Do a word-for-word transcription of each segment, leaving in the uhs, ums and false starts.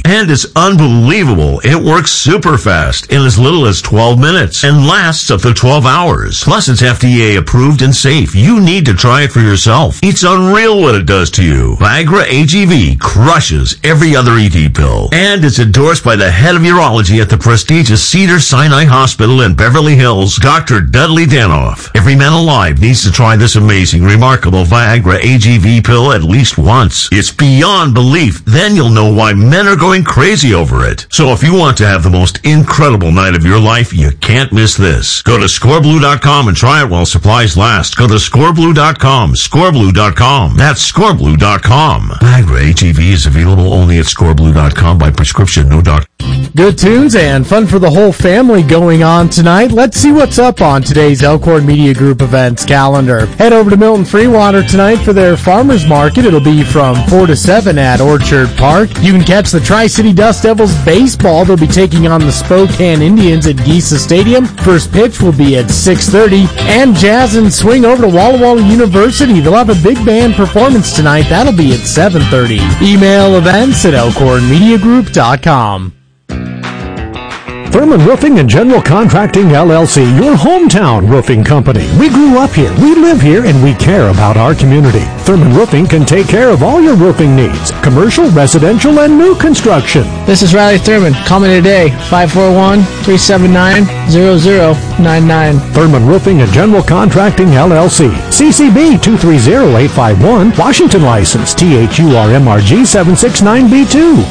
And it's unbelievable. It works super fast in as little as twelve minutes and lasts up to twelve hours. Plus, it's F D A approved and safe. You need to try it for yourself. It's unreal what it does to you. Viagra A G V crushes every other E D pill. And it's endorsed by the head of urology at the prestigious Cedars-Sinai Hospital in Beverly Hills, Doctor Dudley Danoff. Every man alive needs to try this amazing, remarkable Viagra A G V pill at least once. It's beyond belief. Then you'll know why men are going crazy over it. So if you want to have the most incredible night of your life, you can't miss this. Go to score blue dot com and try it while supplies last. Go to score blue dot com, score blue dot com. That's score blue dot com. Viagra A G V is available only at score blue dot com by prescription, no doctor. Good tunes and fun for the whole family going on tonight. Let's see what's up on today's Elkhorn Media Group events calendar. Head over to Milton Freewater tonight for their farmers market. It'll be from four to seven at Orchard Park. You can catch the Tri-City Dust Devils baseball. They'll be taking on the Spokane Indians at Geisa Stadium. First pitch will be at six thirty. And Jazz and Swing over to Walla Walla University. They'll have a big band performance tonight. That'll be at seven thirty. Email events at elkhorn media group dot com. Thurman Roofing and General Contracting, L L C, your hometown roofing company. We grew up here, we live here, and we care about our community. Thurman Roofing can take care of all your roofing needs, commercial, residential, and new construction. This is Riley Thurman. Call me today, five four one, three seven nine, zero zero nine nine. Thurman Roofing and General Contracting, L L C. C C B two three zero eight five one, Washington license, T H U R M R G seven six nine B two.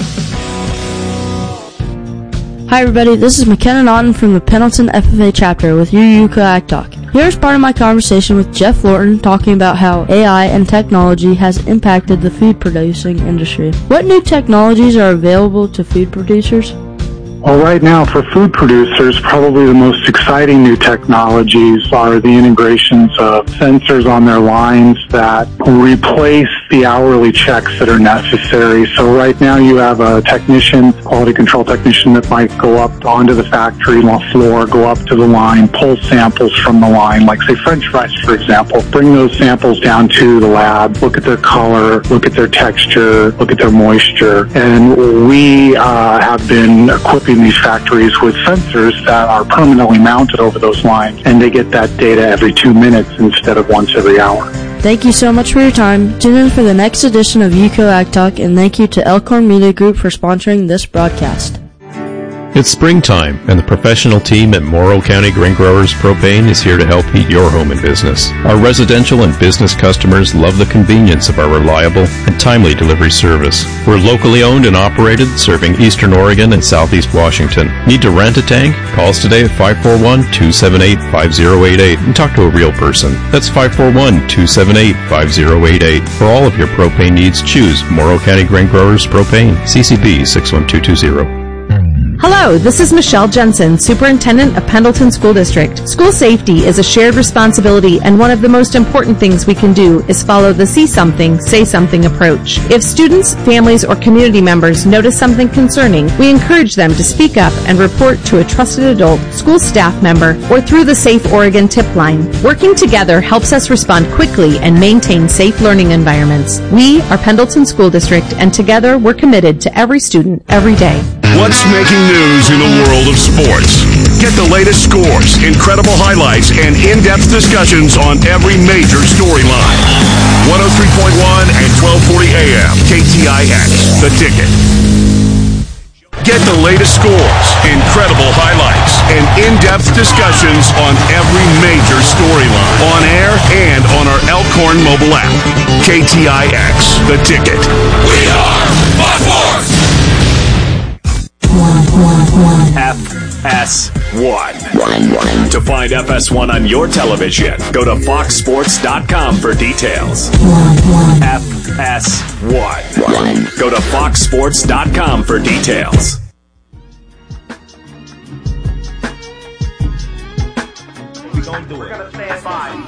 Hi everybody, this is McKenna Naughton from the Pendleton F F A chapter with U U C A A C Talk. Here's part of my conversation with Jeff Lorton talking about how A I and technology has impacted the food producing industry. What new technologies are available to food producers? Well, right now, for food producers, probably the most exciting new technologies are the integrations of sensors on their lines that replace the hourly checks that are necessary. So right now you have a technician, quality control technician, that might go up onto the factory floor, go up to the line, pull samples from the line, like say French fries, for example, bring those samples down to the lab, look at their color, look at their texture, look at their moisture. And we uh, have been equipping these factories with sensors that are permanently mounted over those lines, and they get that data every two minutes instead of once every hour. Thank you so much for your time. Tune in for the next edition of U C A A C Talk, and thank you to Elkhorn Media Group for sponsoring this broadcast. It's springtime, and the professional team at Morrow County Grain Growers Propane is here to help heat your home and business. Our residential and business customers love the convenience of our reliable and timely delivery service. We're locally owned and operated, serving Eastern Oregon and Southeast Washington. Need to rent a tank? Call us today at five four one, two seven eight, five zero eight eight and talk to a real person. That's five four one, two seven eight, five zero eight eight. For all of your propane needs, choose Morrow County Grain Growers Propane, C C B six one two two zero. Hello, this is Michelle Jensen, Superintendent of Pendleton School District. School safety is a shared responsibility, and one of the most important things we can do is follow the see something, say something approach. If students, families, or community members notice something concerning, we encourage them to speak up and report to a trusted adult, school staff member, or through the Safe Oregon tip line. Working together helps us respond quickly and maintain safe learning environments. We are Pendleton School District, and together we're committed to every student, every day. What's making news in the world of sports? Get the latest scores, incredible highlights, and in-depth discussions on every major storyline. one oh three point one and twelve forty A M, K T I X, The Ticket. Get the latest scores, incredible highlights, and in-depth discussions on every major storyline, on air and on our Elkhorn mobile app. K T I X, The Ticket. We are Fox Sports! F S one. To find F S one on your television, go to fox sports dot com for details. F S one. Go to fox sports dot com for details. We're gonna do it. We're gonna stand by.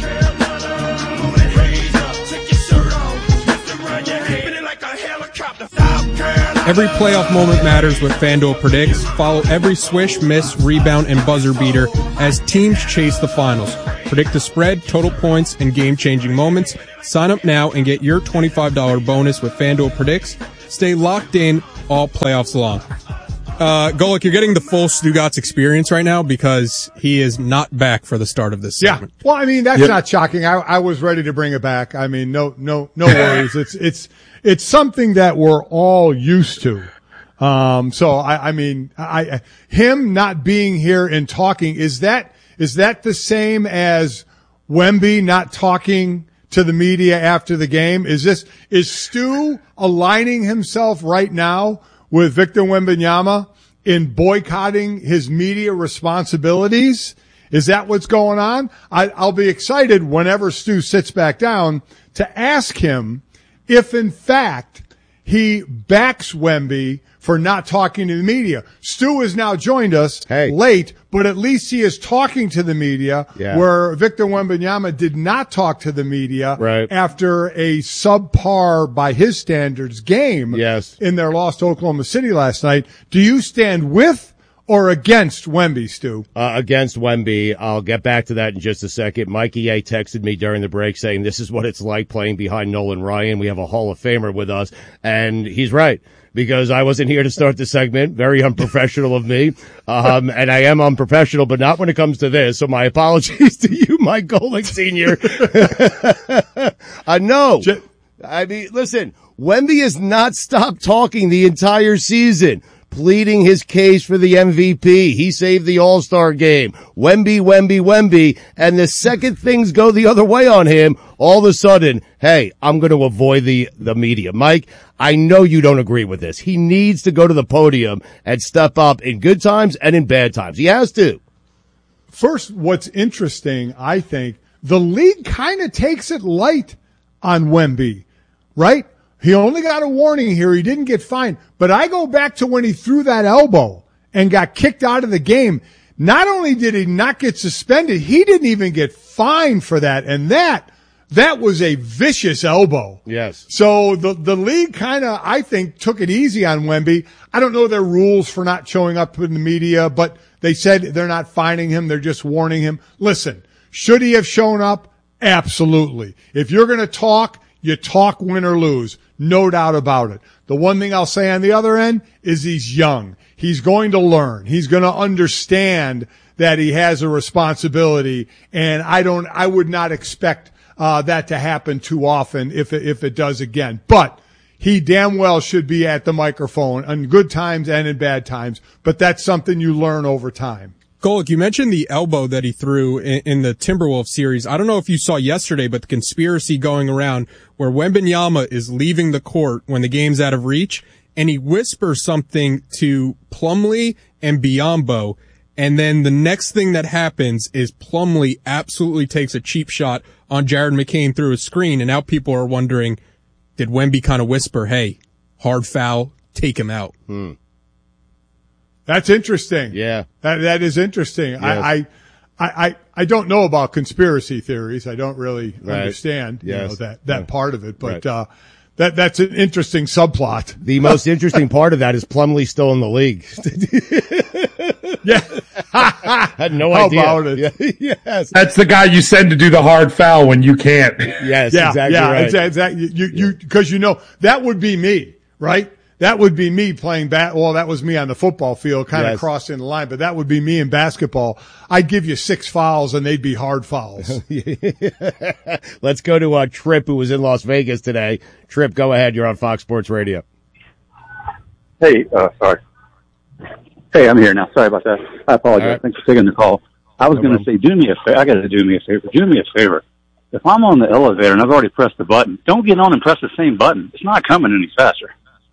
Every playoff moment matters with FanDuel Predicts. Follow every swish, miss, rebound, and buzzer beater as teams chase the finals. Predict the spread, total points, and game-changing moments. Sign up now and get your twenty-five dollars bonus with FanDuel Predicts. Stay locked in all playoffs long. Uh, Golic, you're getting the full Stugotz experience right now because he is not back for the start of this segment. Yeah. Well, I mean, that's yep. not shocking. I, I was ready to bring it back. I mean, no, no, no worries. It's, it's, it's something that we're all used to. Um, so I, I mean, I, him not being here and talking, is that, is that the same as Wemby not talking to the media after the game? Is this, is Stu aligning himself right now with Victor Wembanyama in boycotting his media responsibilities? Is that what's going on? I, I'll be excited whenever Stu sits back down to ask him if, in fact, he backs Wemby for not talking to the media. Stu has now joined us hey. late, but at least he is talking to the media, yeah. where Victor Wembanyama did not talk to the media right. after a subpar, by his standards, game yes. in their loss to Oklahoma City last night. Do you stand with or against Wemby, Stu? Uh, against Wemby. I'll get back to that in just a second. Mikey A texted me during the break saying this is what it's like playing behind Nolan Ryan. We have a Hall of Famer with us, and he's right. Because I wasn't here to start the segment. Very unprofessional of me. Um, and I am unprofessional, but not when it comes to this. So my apologies to you, Mike Golic Senior uh, no. I mean, listen, Wemby has not stopped talking the entire season, pleading his case for the M V P. He saved the All-Star game. Wemby, Wemby, Wemby. And the second things go the other way on him, all of a sudden, hey, I'm going to avoid the, the media. Mike, I know you don't agree with this. He needs to go to the podium and step up in good times and in bad times. He has to. First, what's interesting, I think, the league kind of takes it light on Wemby, right? He only got a warning here. He didn't get fined. But I go back to when he threw that elbow and got kicked out of the game. Not only did he not get suspended, he didn't even get fined for that. And that, that was a vicious elbow. Yes. So the, the league kind of, I think, took it easy on Wemby. I don't know their rules for not showing up in the media, but they said they're not fining him. They're just warning him. Listen, should he have shown up? Absolutely. If you're going to talk, you talk win or lose. No doubt about it. The one thing I'll say on the other end is he's young. He's going to learn. He's going to understand that he has a responsibility, and I don't, I would not expect uh that to happen too often if it, if it does again. But he damn well should be at the microphone in good times and in bad times, but that's something you learn over time. Golic, you mentioned the elbow that he threw in, in the Timberwolves series. I don't know if you saw yesterday, but the conspiracy going around where Wembanyama is leaving the court when the game's out of reach, and he whispers something to Plumlee and Biyombo, and then the next thing that happens is Plumlee absolutely takes a cheap shot on Jared McCain through a screen, and now people are wondering, did Wemby kind of whisper, hey, hard foul, take him out? Hmm. That's interesting. Yeah. That, that is interesting. Yes. I, I, I, I don't know about conspiracy theories. I don't really right. understand, yes. you know, that, that right. part of it, but, right. uh, that, that's an interesting subplot. The most interesting part of that is Plumlee still in the league. yeah. I had no How idea. about it? Yeah. Yes. That's the guy you send to do the hard foul when you can't. Yes, yeah, exactly yeah, right. exactly. exactly. You, you, cause you know, that would be me, right? That would be me playing bat. Well, that was me on the football field, kind of yes. crossing the line, but that would be me in basketball. I'd give you six fouls and they'd be hard fouls. Let's go to uh, Trip, who was in Las Vegas today. Trip, go ahead. You're on Fox Sports Radio. Hey, uh, sorry. Hey, I'm here now. Sorry about that. I apologize. Right. Thanks for taking the call. I was no going to say, do me a favor. I got to do me a favor. Do me a favor. If I'm on the elevator and I've already pressed the button, don't get on and press the same button. It's not coming any faster.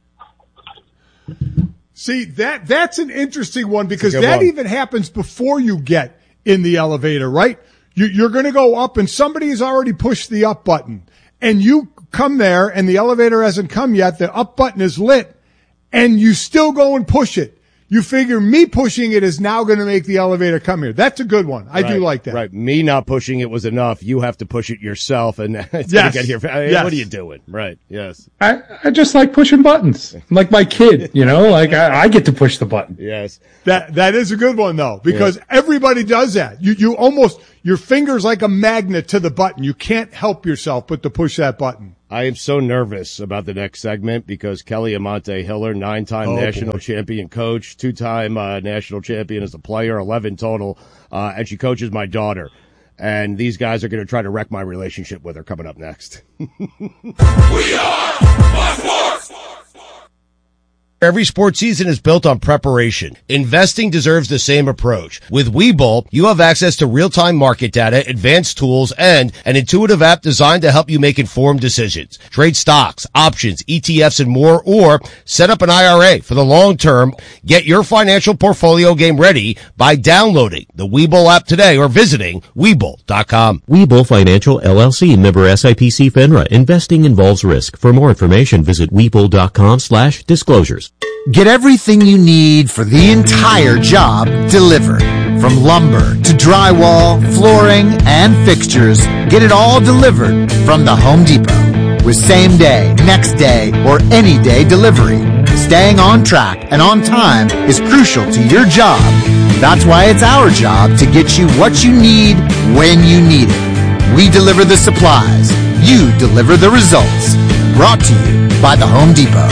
See, that, that's an interesting one because that one. even happens before you get in the elevator, right? You, you're going to go up and somebody has already pushed the up button and you come there and the elevator hasn't come yet. The up button is lit and you still go and push it. You figure me pushing it is now going to make the elevator come here. That's a good one. I right, do like that. Right. Me not pushing it was enough. You have to push it yourself and it's yes. going to get here. I mean, yes. What are you doing? Right. Yes. I, I just like pushing buttons. I'm like my kid, you know, like I, I get to push the button. Yes. That, that is a good one though, because yes. everybody does that. You, you almost, your finger's like a magnet to the button. You can't help yourself but to push that button. I am so nervous about the next segment because Kelly Amante Hiller, nine-time Oh, national boy. champion coach, two-time uh, national champion as a player, eleven total, uh, and she coaches my daughter. And these guys are going to try to wreck my relationship with her coming up next. We are Fox Sports. Every sports season is built on preparation. Investing deserves the same approach. With Webull, you have access to real-time market data, advanced tools, and an intuitive app designed to help you make informed decisions. Trade stocks, options, E T Fs, and more, or set up an I R A for the long term. Get your financial portfolio game ready by downloading the Webull app today or visiting Webull dot com. Webull Financial, L L C, member S I P C FINRA. Investing involves risk. For more information, visit Webull.com slash disclosures. Get everything you need for the entire job delivered. From lumber to drywall, flooring, and fixtures, get it all delivered from the Home Depot. With same day, next day, or any day delivery, staying on track and on time is crucial to your job. That's why it's our job to get you what you need when you need it. We deliver the supplies. You deliver the results. Brought to you by the Home Depot.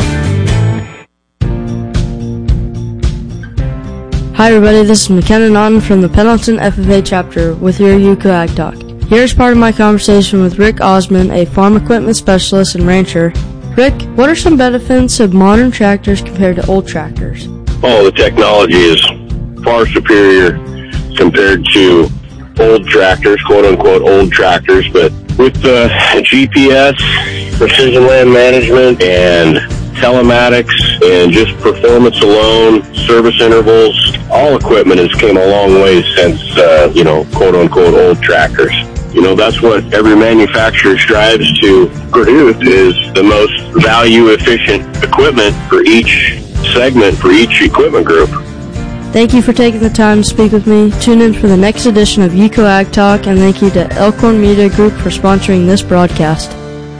Hi everybody, this is McKenna Naughton from the Pendleton F F A chapter with your Yuko Ag Talk. Here's part of my conversation with Rick Osmond, a farm equipment specialist and rancher. Rick, what are some benefits of modern tractors compared to old tractors? Oh, the technology is far superior compared to old tractors, quote-unquote old tractors, but with the G P S, precision land management, and telematics, and just performance alone, service intervals, all equipment has came a long way since, uh, you know, quote-unquote old tractors. You know, that's what every manufacturer strives to produce, is the most value-efficient equipment for each segment, for each equipment group. Thank you for taking the time to speak with me. Tune in for the next edition of Yuko Ag Talk, and thank you to Elkhorn Media Group for sponsoring this broadcast.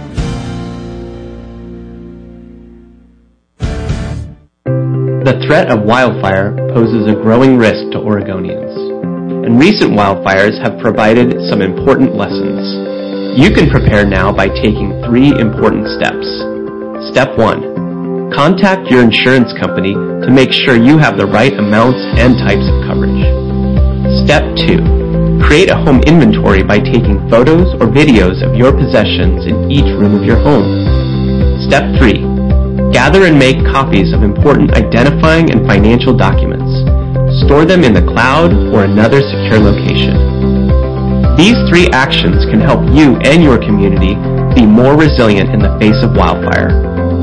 The threat of wildfire poses a growing risk to Oregonians, and recent wildfires have provided some important lessons. You can prepare now by taking three important steps. Step one, contact your insurance company to make sure you have the right amounts and types of coverage. Step two, create a home inventory by taking photos or videos of your possessions in each room of your home. Step three, gather and make copies of important identifying and financial documents. Store them in the cloud or another secure location. These three actions can help you and your community be more resilient in the face of wildfire.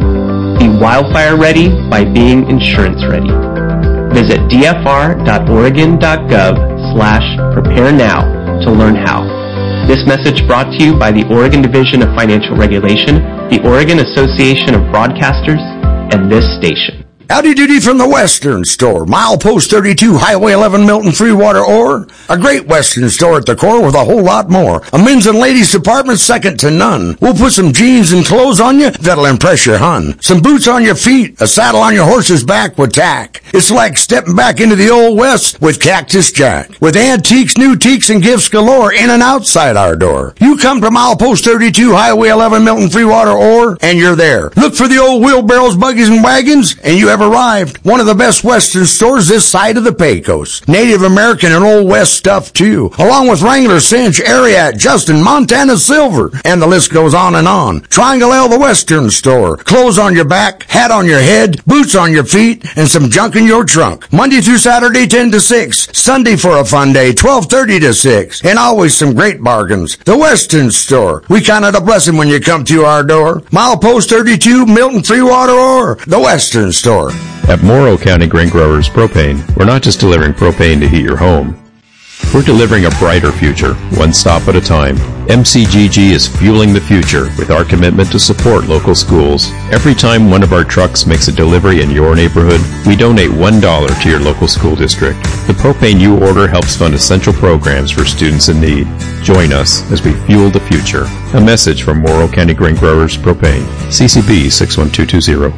Be wildfire ready by being insurance ready. Visit d f r dot oregon dot gov slash prepare now to learn how. This message brought to you by the Oregon Division of Financial Regulation, the Oregon Association of Broadcasters, and this station. Howdy doody from the Western Store. Milepost thirty-two, Highway eleven, Milton Freewater, or a great Western store at the core with a whole lot more. A men's and ladies department second to none. We'll put some jeans and clothes on you that'll impress your hun. Some boots on your feet, a saddle on your horse's back with tack. It's like stepping back into the old West with Cactus Jack. With antiques, new teaks, and gifts galore in and outside our door. You come to Milepost thirty-two, Highway eleven, Milton Freewater, or, and you're there. Look for the old wheelbarrows, buggies, and wagons, and you have arrived. One of the best Western stores this side of the Pecos. Native American and Old West stuff too, along with Wrangler, Cinch, Ariat, Justin, Montana Silver, and the list goes on and on. Triangle L, the Western Store. Clothes on your back, hat on your head, boots on your feet, and some junk in your trunk. Monday through Saturday, ten to six. Sunday for a fun day, twelve thirty to six. And always some great bargains. The Western Store. We count it a blessing when you come to our door. Milepost thirty-two, Milton Freewater, or the Western Store. At Morrow County Grain Growers Propane, we're not just delivering propane to heat your home. We're delivering a brighter future, one stop at a time. M C G G is fueling the future with our commitment to support local schools. Every time one of our trucks makes a delivery in your neighborhood, we donate one dollar to your local school district. The propane you order helps fund essential programs for students in need. Join us as we fuel the future. A message from Morrow County Grain Growers Propane. C C B six one two two zero.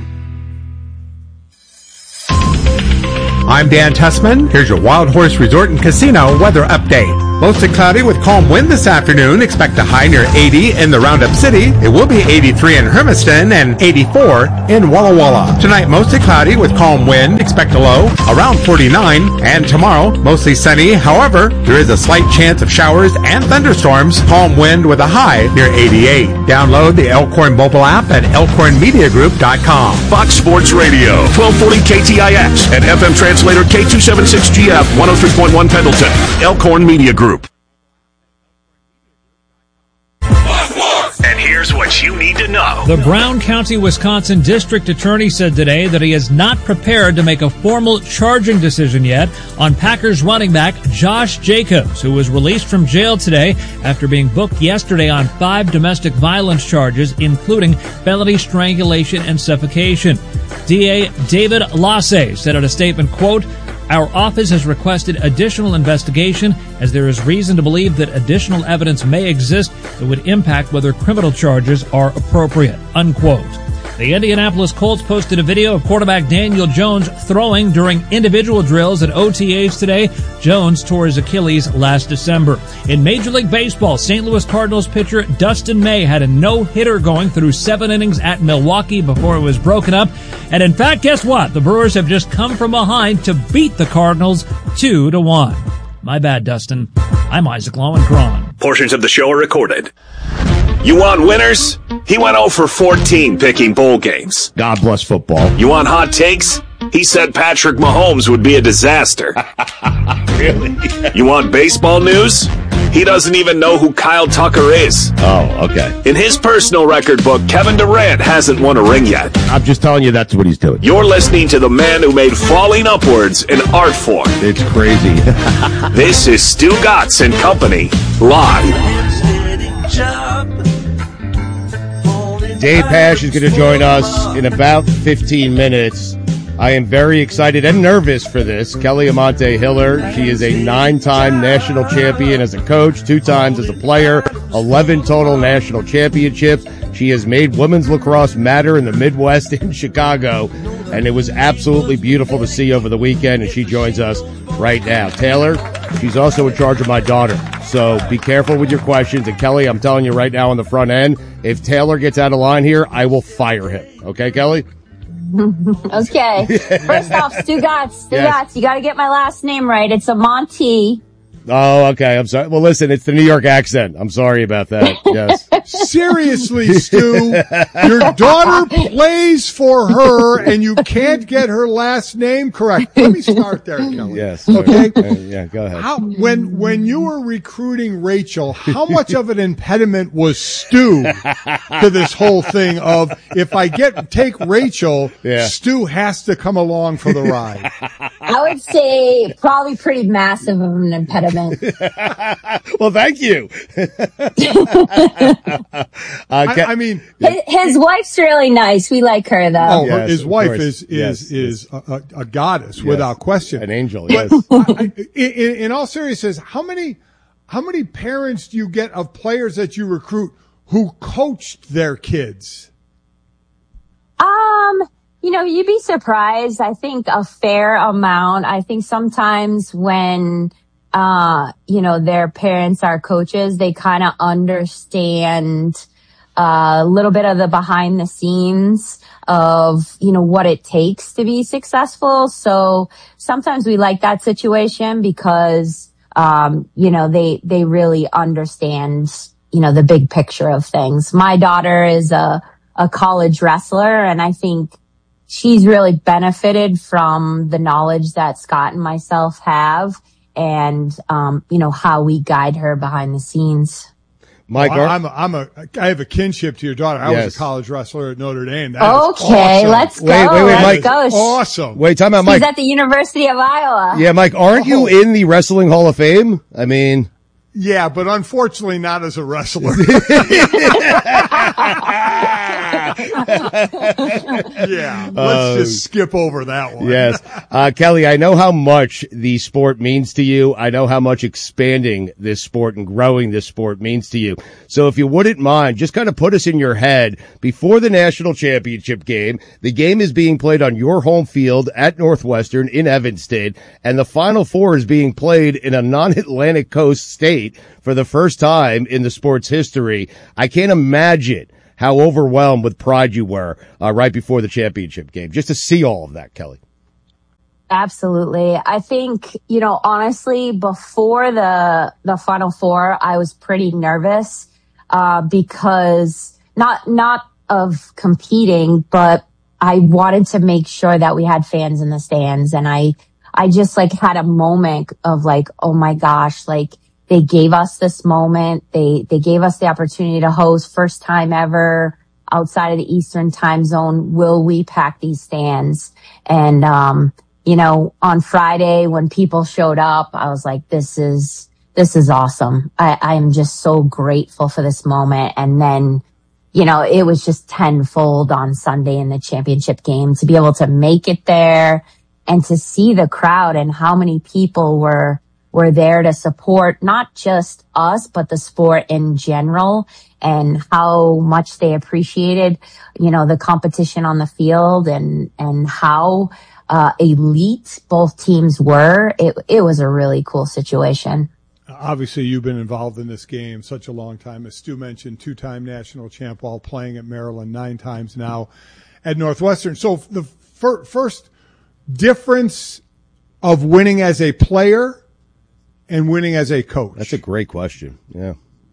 I'm Dan Tussman. Here's your Wild Horse Resort and Casino weather update. Mostly cloudy with calm wind this afternoon. Expect a high near eighty in the Roundup City. It will be eighty-three in Hermiston and eighty-four in Walla Walla. Tonight, mostly cloudy with calm wind. Expect a low around forty-nine. And tomorrow, mostly sunny. However, there is a slight chance of showers and thunderstorms. Calm wind with a high near eighty-eight. Download the Elkhorn mobile app at elkhorn media group dot com. Fox Sports Radio, twelve forty K T I X and F M translator K two seventy-six G F, one oh three point one Pendleton. Elkhorn Media Group. And here's what you need to know. The Brown County, Wisconsin District Attorney said today that he is not prepared to make a formal charging decision yet on Packers running back Josh Jacobs, who was released from jail today after being booked yesterday on five domestic violence charges, including felony strangulation and suffocation. D A David Lasse said in a statement, quote, "Our office has requested additional investigation as there is reason to believe that additional evidence may exist that would impact whether criminal charges are appropriate," unquote. The Indianapolis Colts posted a video of quarterback Daniel Jones throwing during individual drills at O T As today. Jones tore his Achilles last December. In Major League Baseball, Saint Louis Cardinals pitcher Dustin May had a no-hitter going through seven innings at Milwaukee before it was broken up. And in fact, guess what? The Brewers have just come from behind to beat the Cardinals two to one. My bad, Dustin. I'm Isaac Lowenkron. Portions of the show are recorded. You want winners? He went oh for fourteen picking bowl games. God bless football. You want hot takes? He said Patrick Mahomes would be a disaster. Really? You want baseball news? He doesn't even know who Kyle Tucker is. Oh, okay. In his personal record book, Kevin Durant hasn't won a ring yet. I'm just telling you that's what he's doing. You're listening to the man who made falling upwards an art form. It's crazy. This is Stu Gatz and Company, live. Dave Pasch is going to join us in about fifteen minutes. I am very excited and nervous for this. Kelly Amante Hiller, she is a nine-time national champion as a coach, two times as a player, eleven total national championships. She has made women's lacrosse matter in the Midwest in Chicago, and it was absolutely beautiful to see over the weekend, and she joins us right now. Taylor, she's also in charge of my daughter, so be careful with your questions. And Kelly, I'm telling you right now on the front end, if Taylor gets out of line here, I will fire him. Okay, Kelly? Okay. First off, Stu Gatz, Stu Yes. Gatz, you got to get my last name right. It's a Monty. Oh, okay. I'm sorry. Well, listen, it's the New York accent. I'm sorry about that. Yes. Seriously, Stu, your daughter plays for her and you can't get her last name correct. Let me start there, Kelly. Yes. Okay. Uh, yeah, go ahead. How, when, when you were recruiting Rachel, how much of an impediment was Stu to this whole thing of, if I get, take Rachel, Yeah. Stu has to come along for the ride? I would say probably pretty massive of an impediment. Well, thank you. uh, I, I mean, his, his wife's really nice. We like her, though. oh, Yes, his of wife course. is, is, Yes, is a, a, a goddess Yes. without question. An angel, yes. I, I, in, in all seriousness, how many, how many parents do you get of players that you recruit who coached their kids? Um, you know, you'd be surprised. I think a fair amount. I think sometimes when, uh, you know, their parents are coaches, they kind of understand uh, a little bit of the behind the scenes of, you know, what it takes to be successful. So sometimes we like that situation because, um, you know, they, they really understand, you know, the big picture of things. My daughter is a, a college wrestler, and I think she's really benefited from the knowledge that Scott and myself have, and, um, you know, how we guide her behind the scenes. Mike, Well, I'm a, I'm a, I have a kinship to your daughter. I was Yes. a college wrestler at Notre Dame. That is Okay, awesome. let's go. Wait, wait, wait, let's Mike. go. Awesome. Wait, time out, She's Mike. at the University of Iowa. Yeah, Mike, aren't you in the Wrestling Hall of Fame? I mean, Yeah, but unfortunately not as a wrestler. Yeah, let's Uh, just skip over that one. Yes. Uh, Kelly, I know how much the sport means to you. I know how much expanding this sport and growing this sport means to you. So if you wouldn't mind, just kind of put us in your head before the national championship game. The game is being played on your home field at Northwestern in Evanston, and the Final Four is being played in a non-Atlantic coast state for the first time in the sport's history. I can't imagine how overwhelmed with pride you were uh, right before the championship game, just to see all of that, Kelly. Absolutely. I think, you know, honestly, before the the Final Four, I was pretty nervous uh, because not not of competing, but I wanted to make sure that we had fans in the stands. And I I just like had a moment of like, oh my gosh, like they gave us this moment. They they gave us the opportunity to host, first time ever outside of the Eastern time zone. Will we pack these stands? And um you know, on Friday when people showed up, I was like, this is, this is awesome. I, I am just so grateful for this moment. And then, you know, it was just tenfold on Sunday in the championship game to be able to make it there and to see the crowd and how many people were, were there to support not just us, but the sport in general, and how much they appreciated, you know, the competition on the field and, and how, Uh, elite both teams were. It it was a really cool situation. Obviously, you've been involved in this game such a long time. As Stu mentioned, two-time national champ while playing at Maryland, nine times now at Northwestern. So the fir- first difference of winning as a player and winning as a coach? That's a great question. Yeah.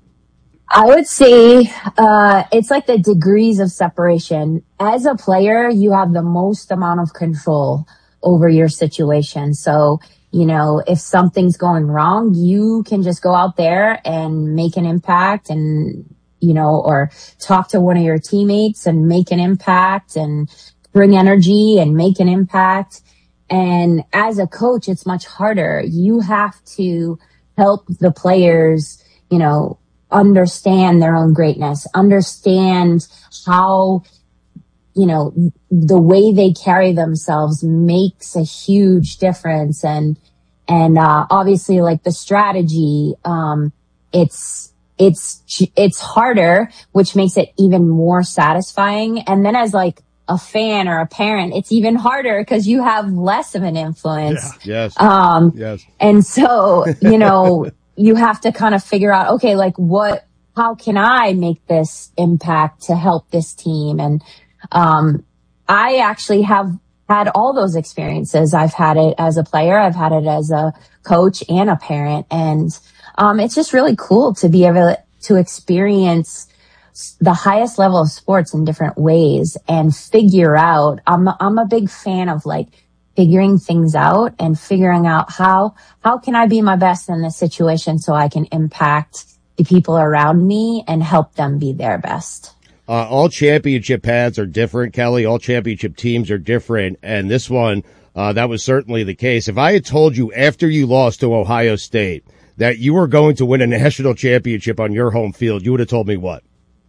I would say uh it's like the degrees of separation. As a player, you have the most amount of control over your situation. So, you know, if something's going wrong, you can just go out there and make an impact and, you know, or talk to one of your teammates and make an impact and bring energy and make an impact. And as a coach, it's much harder. You have to help the players, you know, understand their own greatness, understand how, you know, the way they carry themselves makes a huge difference. And, and, uh, obviously like the strategy, um, it's, it's, it's harder, which makes it even more satisfying. And then as like a fan or a parent, it's even harder because you have less of an influence. Yeah. Yes. Um, yes. And so, you know, you have to kind of figure out, okay, like what, how can I make this impact to help this team? And, um, I actually have had all those experiences. I've had it as a player. I've had it as a coach and a parent. And, um, it's just really cool to be able to experience the highest level of sports in different ways and figure out, I'm, I'm a big fan of like, figuring things out and figuring out how, how can I be my best in this situation so I can impact the people around me and help them be their best. Uh, all championship paths are different, Kelly. All championship teams are different. And this one, uh, that was certainly the case. If I had told you after you lost to Ohio State that you were going to win a national championship on your home field, you would have told me what?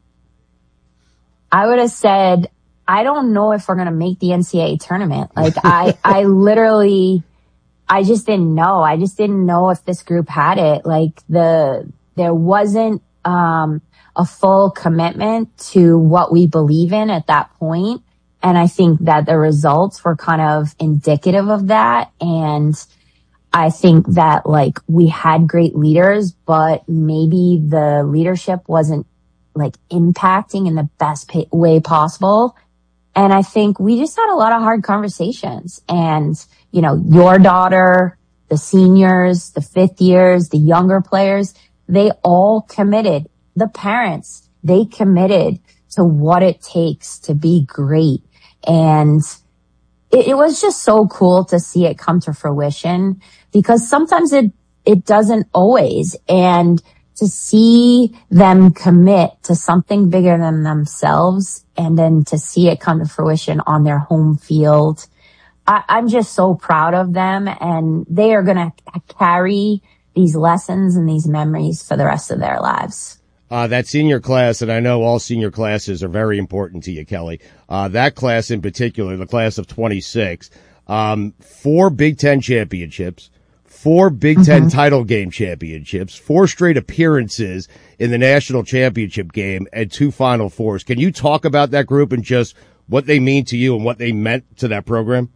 I would have said, I don't know if we're going to make the N C double A tournament. Like I, I literally, I just didn't know. I just didn't know if this group had it. Like the, there wasn't, um, a full commitment to what we believe in at that point. And I think that the results were kind of indicative of that. And I think that like we had great leaders, but maybe the leadership wasn't like impacting in the best pa- way possible. And I think we just had a lot of hard conversations. And, you know, your daughter, the seniors, the fifth years, the younger players, they all committed. The parents, they committed to what it takes to be great. And it, it was just so cool to see it come to fruition because sometimes it, it doesn't always. And to see them commit to something bigger than themselves and then to see it come to fruition on their home field. I, I'm just so proud of them, and they are going to carry these lessons and these memories for the rest of their lives. Uh, that senior class, and I know all senior classes are very important to you, Kelly. Uh, that class in particular, the class of twenty-six, um, four Big Ten championships, four Big Ten mm-hmm. title game championships, four straight appearances in the national championship game, and two Final Fours. Can you talk about that group and just what they mean to you and what they meant to that program?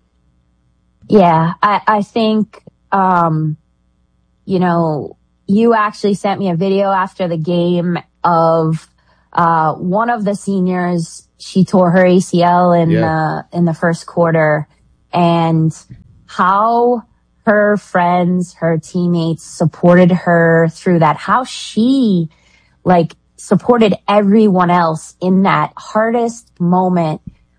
Yeah, I, I think, um, you know, you actually sent me a video after the game of uh one of the seniors. She tore her A C L in yeah. the in the first quarter, and how her friends, her teammates supported her through that. How she like supported everyone else in that hardest moment.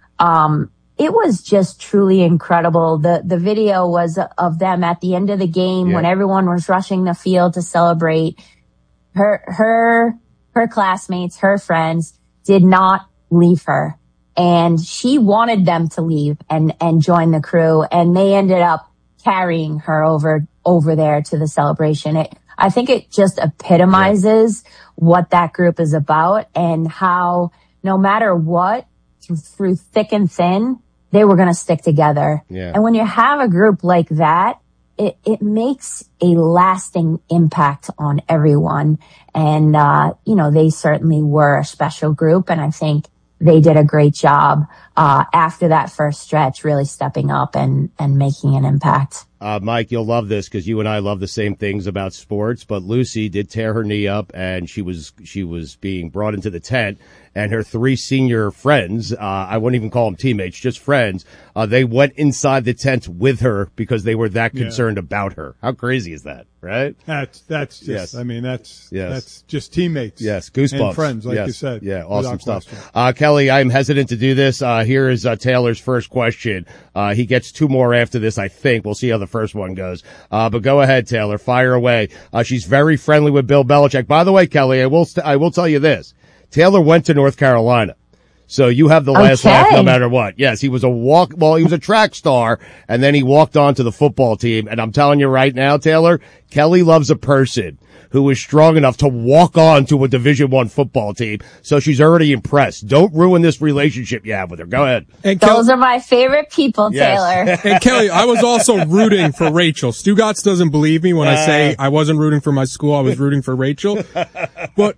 Um, it was just truly incredible. The, the video was of them at the end of the game yeah. when everyone was rushing the field to celebrate. Her, her, her classmates, her friends did not leave her, and she wanted them to leave and, and join the crew. And they ended up carrying her over, over there to the celebration. It, I think it just epitomizes yeah. what that group is about, and how no matter what, through, through thick and thin, they were going to stick together. Yeah. And when you have a group like that, it, it makes a lasting impact on everyone. And, uh, you know, they certainly were a special group. And I think they did a great job, uh, after that first stretch, really stepping up and, and making an impact. Uh, Mike, you'll love this because you and I love the same things about sports, but Lucy did tear her knee up, and she was, she was being brought into the tent, and her three senior friends, uh, I wouldn't even call them teammates, just friends, uh, they went inside the tent with her because they were that concerned yeah. about her. How crazy is that, right? That's, that's just, yes. I mean, that's, yes. that's just teammates. Yes. Goosebumps. And friends, like yes. you said. Yeah. Awesome stuff. Uh, Kelly, I'm hesitant to do this. Uh, here is, uh, Taylor's first question. Uh, he gets two more after this, I think. We'll see how the first one goes. Uh, but go ahead, Taylor. Fire away. Uh, she's very friendly with Bill Belichick. By the way, Kelly, I will, st- I will tell you this. Taylor went to North Carolina. So you have the last okay. laugh no matter what. Yes, he was a walk, well, he was a track star, and then he walked on to the football team. And I'm telling you right now, Taylor, Kelly loves a person who is strong enough to walk on to a Division One football team. So she's already impressed. Don't ruin this relationship you have with her. Go ahead. And Those Kel- are my favorite people, yes. Taylor. And Kelly, I was also rooting for Rachel. Stugotz doesn't believe me when uh, I say I wasn't rooting for my school. I was rooting for Rachel. But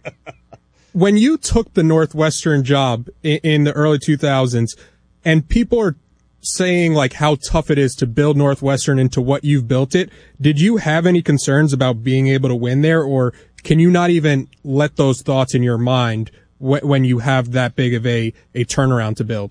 when you took the Northwestern job in, in the early two thousands, and people are saying like how tough it is to build Northwestern into what you've built it, did you have any concerns about being able to win there, or can you not even let those thoughts in your mind wh- when you have that big of a, a turnaround to build?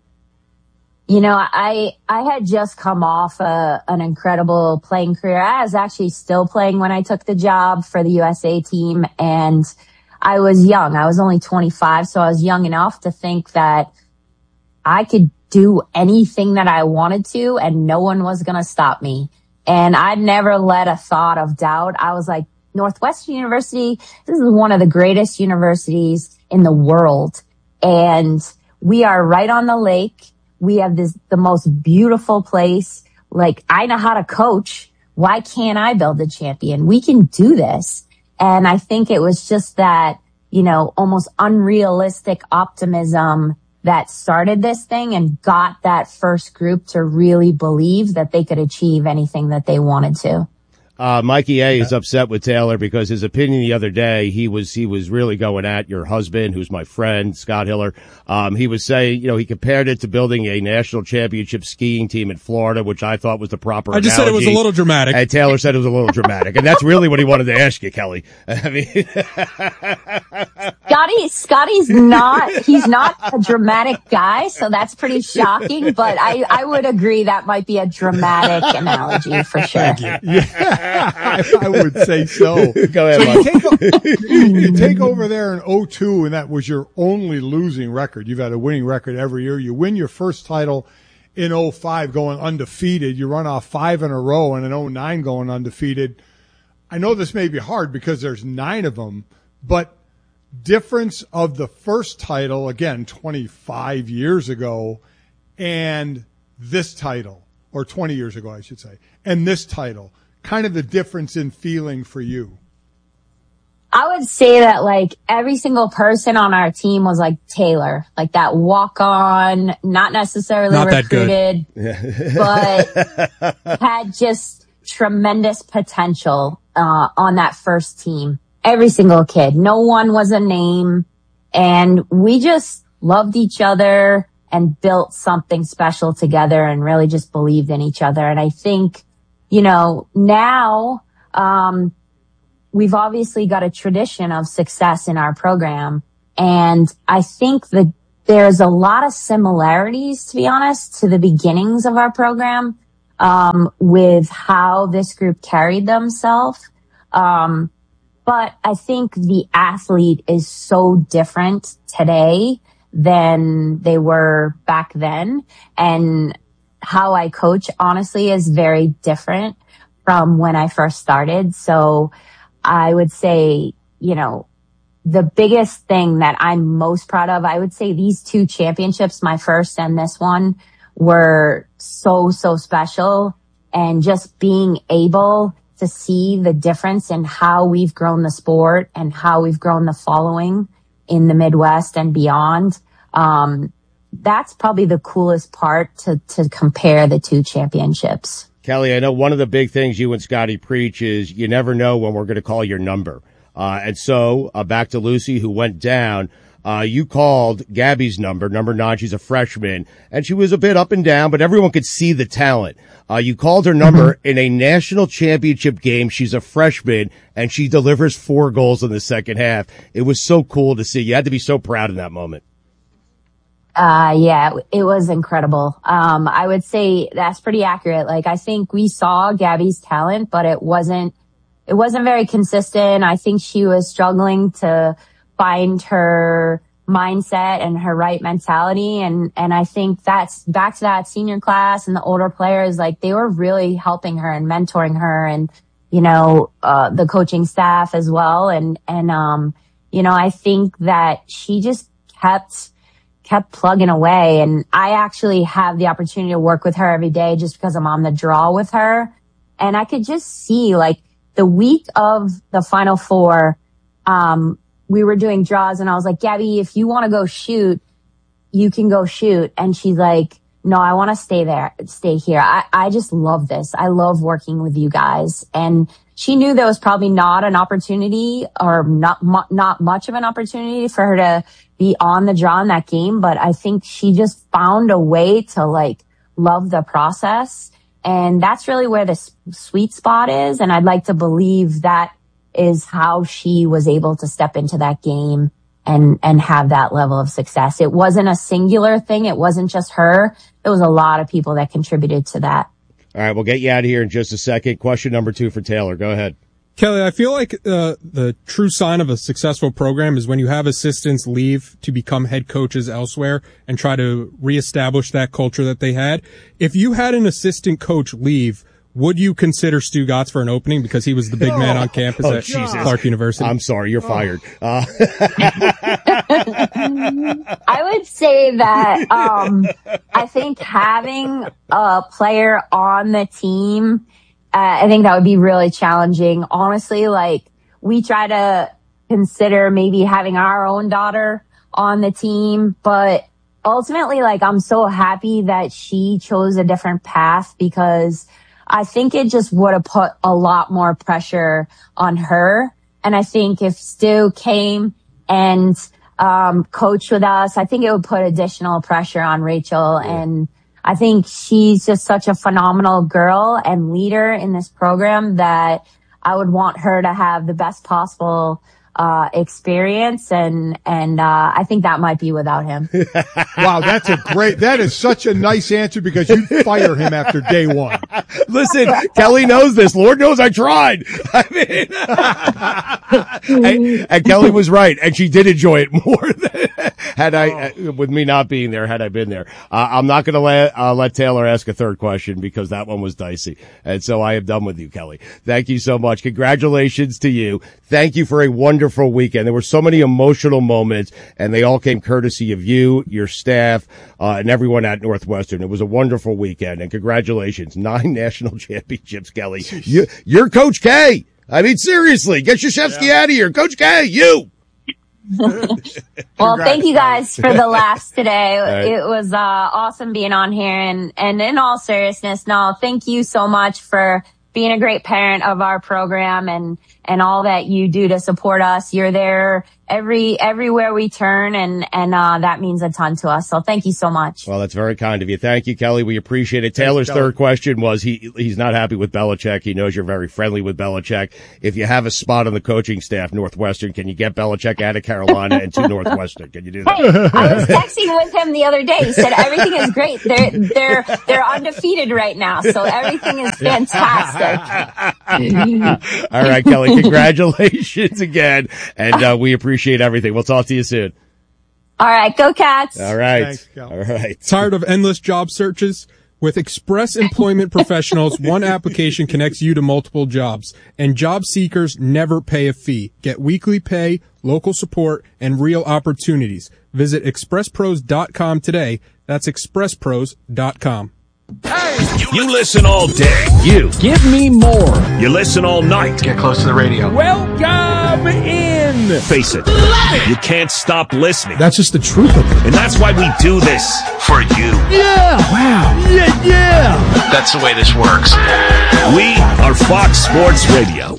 You know, I, I had just come off a, an incredible playing career. I was actually still playing when I took the job for the U S A team, and I was young. I was only twenty-five, so I was young enough to think that I could do anything that I wanted to and no one was going to stop me. And I'd never let a thought of doubt. I was like, Northwestern University, this is one of the greatest universities in the world. And we are right on the lake. We have this, the most beautiful place. Like, I know how to coach. Why can't I build a champion? We can do this. And I think it was just that, you know, almost unrealistic optimism that started this thing and got that first group to really believe that they could achieve anything that they wanted to. Uh, Mikey A is upset with Taylor because his opinion the other day, he was, he was really going at your husband, who's my friend, Scott Hiller. Um, he was saying, you know, he compared it to building a national championship skiing team in Florida, which I thought was the proper I just analogy. said it was a little dramatic. And Taylor said it was a little dramatic. And that's really what he wanted to ask you, Kelly. I mean, Scotty, Scotty's not, he's not a dramatic guy, so that's pretty shocking, but I, I would agree that might be a dramatic analogy for sure. Yeah. I, I would say so. Go ahead, so Mike. you, take, you take over there in oh two, and that was your only losing record. You've had a winning record every year. You win your first title in oh five going undefeated. You run off five in a row, and in oh nine going undefeated. I know this may be hard because there's nine of them, but difference of the first title, again, twenty-five years ago, and this title, or twenty years ago, I should say, and this title. Kind of the difference in feeling for you? I would say that like every single person on our team was like Taylor, like that walk on, not necessarily not recruited, but had just tremendous potential, uh, on that first team. Every single kid. No one was a name, and we just loved each other and built something special together and really just believed in each other. And I think, you know, now, um, we've obviously got a tradition of success in our program. And I think that there's a lot of similarities, to be honest, to the beginnings of our program, um, with how this group carried themselves. Um, but I think the athlete is so different today than they were back then. And how I coach, honestly, is very different from when I first started. So I would say, you know, the biggest thing that I'm most proud of, I would say these two championships, my first and this one, were so, so special. And just being able to see the difference in how we've grown the sport and how we've grown the following in the Midwest and beyond. Um, that's probably the coolest part to, to compare the two championships. Kelly, I know one of the big things you and Scotty preach is you never know when we're going to call your number. Uh, and so, uh, back to Lucy, who went down. Uh, you called Gabby's number, number nine. She's a freshman, and she was a bit up and down, but everyone could see the talent. Uh, you called her number in a national championship game. She's a freshman, and she delivers four goals in the second half. It was so cool to see. You had to be so proud in that moment. Uh, yeah, it was incredible. Um, I would say that's pretty accurate. Like, I think we saw Gabby's talent, but it wasn't, it wasn't very consistent. I think she was struggling to find her mindset and her right mentality. And, and I think that's back to that senior class and the older players, like they were really helping her and mentoring her and, you know, uh, the coaching staff as well. And, and, um, you know, I think that she just kept, kept plugging away. And I actually have the opportunity to work with her every day just because I'm on the draw with her. And I could just see like the week of the Final Four, um, we were doing draws and I was like, Gabby, if you want to go shoot, you can go shoot. And she's like, no, I want to stay there, stay here. I, I just love this. I love working with you guys. And she knew there was probably not an opportunity or not, mu- not much of an opportunity for her to be on the draw in that game. But I think she just found a way to like love the process. And that's really where the s- sweet spot is. And I'd like to believe that is how she was able to step into that game and, and have that level of success. It wasn't a singular thing. It wasn't just her. There was a lot of people that contributed to that. All right, we'll get you out of here in just a second. Question number two for Taylor. Go ahead. Kelly, I feel like uh, the true sign of a successful program is when you have assistants leave to become head coaches elsewhere and try to reestablish that culture that they had. If you had an assistant coach leave, would you consider Stu Gotts for an opening because he was the big oh, man on campus oh, at Jesus. Clark University? I'm sorry, you're fired. Oh. Uh. I would say that um, I think having a player on the team, uh, I think that would be really challenging. Honestly, like we try to consider maybe having our own daughter on the team, but ultimately, like I'm so happy that she chose a different path because I think it just would have put a lot more pressure on her. And I think if Stu came and um coached with us, I think it would put additional pressure on Rachel. Yeah. And I think she's just such a phenomenal girl and leader in this program that I would want her to have the best possible uh experience, and and uh I think that might be without him. Wow, that's a great, that is such a nice answer because you fire him after day one. Listen, Kelly knows this. Lord knows I tried. I mean, and, and Kelly was right, and she did enjoy it more than had I, oh. with me not being there, had I been there. Uh, I'm not going to let uh, let Taylor ask a third question because that one was dicey, and so I am done with you, Kelly. Thank you so much. Congratulations to you. Thank you for a wonderful weekend. There were so many emotional moments, and they all came courtesy of you, your staff, uh, and everyone at Northwestern. It was a wonderful weekend, and congratulations. Nine national championships, Kelly. You, you're Coach K. I mean, seriously, get Krzyzewski yeah. out of here. Coach K, you. Well, thank you guys for the laughs today. Right. It was uh, awesome being on here. And, and in all seriousness, no, thank you so much for being a great parent of our program and, and all that you do to support us. You're there every, everywhere we turn, and, and, uh, that means a ton to us. So thank you so much. Well, that's very kind of you. Thank you, Kelly. We appreciate it. Taylor's Thanks, third question was he, he's not happy with Belichick. He knows you're very friendly with Belichick. If you have a spot on the coaching staff, Northwestern, can you get Belichick out of Carolina and to Northwestern? Can you do that? Hey, I was texting with him the other day. He said everything is great. They're, they're, they're undefeated right now. So everything is fantastic. All right, Kelly, congratulations again. And, uh, we appreciate everything. We'll talk to you soon. All right. Go Cats. All right. Thanks, Kel. All right. Tired of endless job searches? With Express Employment Professionals, one application connects you to multiple jobs, and job seekers never pay a fee. Get weekly pay, local support, and real opportunities. Visit express pros dot com today. That's express pros dot com. You listen all day. You. Give me more. You listen all night. Get close to the radio. Welcome in. Face it. You can't stop listening. That's just the truth of it. And that's why we do this. For you. Yeah. Wow. Yeah, yeah. That's the way this works. We are Fox Sports Radio.